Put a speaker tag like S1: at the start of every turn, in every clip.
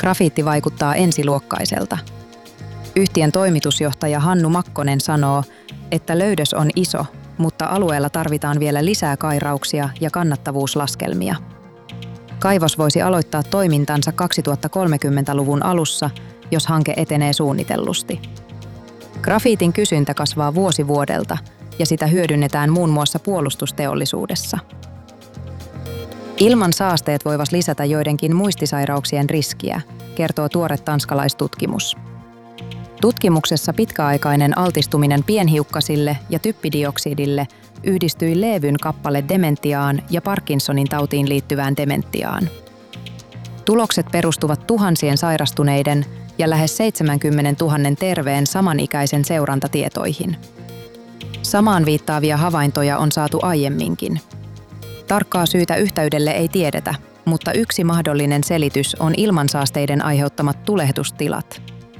S1: Grafiitti vaikuttaa ensiluokkaiselta. Yhtiön toimitusjohtaja Hannu Makkonen sanoo, että löydös on iso, mutta alueella tarvitaan vielä lisää kairauksia ja kannattavuuslaskelmia. Kaivos voisi aloittaa toimintansa 2030-luvun alussa, jos hanke etenee suunnitellusti. Grafiitin kysyntä kasvaa vuosi vuodelta ja sitä hyödynnetään muun muassa puolustusteollisuudessa. Ilman saasteet voivat lisätä joidenkin muistisairauksien riskiä, kertoo tuore tanskalaistutkimus. Tutkimuksessa pitkäaikainen altistuminen pienhiukkasille ja typpidioksidille yhdistyi Levyn kappale dementiaan ja Parkinsonin tautiin liittyvään dementiaan. Tulokset perustuvat tuhansien sairastuneiden ja lähes 70 000 terveen samanikäisen seurantatietoihin. Samaan viittaavia havaintoja on saatu aiemminkin. Tarkkaa syytä yhteydelle ei tiedetä, mutta yksi mahdollinen selitys on ilmansaasteiden aiheuttamat tulehdustilat.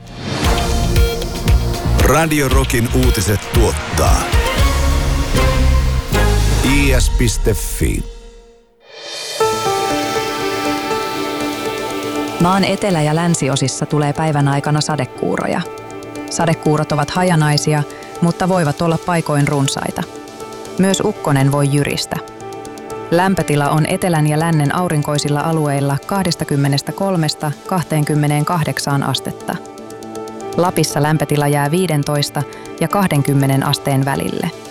S2: Radio Rockin uutiset tuottaa is.fi.
S1: Maan etelä- ja länsiosissa tulee päivän aikana sadekuuroja. Sadekuurot ovat hajanaisia, mutta voivat olla paikoin runsaita. Myös ukkonen voi jyristä. Lämpötila on etelän ja lännen aurinkoisilla alueilla 23–28 astetta. Lapissa lämpötila jää 15 ja 20 asteen välille.